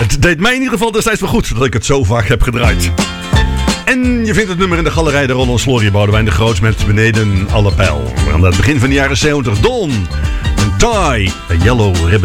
Het deed mij in ieder geval destijds wel goed dat ik het zo vaak heb gedraaid. En je vindt het nummer in de galerij de Roland Slory Boudewijn de Groots met Beneden alle pijl. Aan het begin van de jaren 70 Dawn, een Tie, een Yellow Ribbon.